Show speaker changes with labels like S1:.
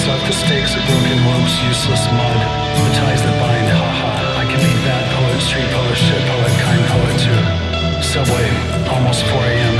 S1: stuff, the stakes are broken ropes, useless mud, the ties that bind, haha. I can be that poet, street poet, shit poet, kind poet too. Subway, almost 4 a.m.